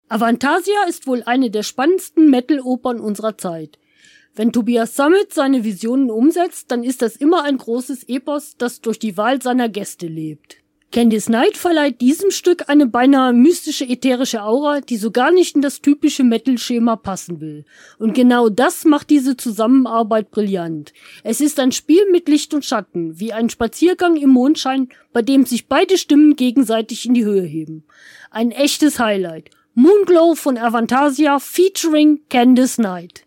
Avantasia ist wohl eine der spannendsten Metal-Opern unserer Zeit. Wenn Tobias Sammet seine Visionen umsetzt, dann ist das immer ein großes Epos, das durch die Wahl seiner Gäste lebt. Candice Night verleiht diesem Stück eine beinahe mystische, ätherische Aura, die so gar nicht in das typische Metal-Schema passen will. Und genau das macht diese Zusammenarbeit brillant. Es ist ein Spiel mit Licht und Schatten, wie ein Spaziergang im Mondschein, bei dem sich beide Stimmen gegenseitig in die Höhe heben. Ein echtes Highlight. Moonglow von Avantasia featuring Candice Night.